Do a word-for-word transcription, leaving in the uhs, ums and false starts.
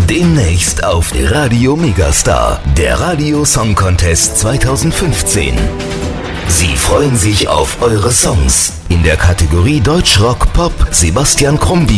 Demnächst auf Radio Megastar, der Radio Song Contest zweitausendfünfzehn. Sie freuen sich auf eure Songs. In der Kategorie Deutschrock Pop Sebastian Krumbiegel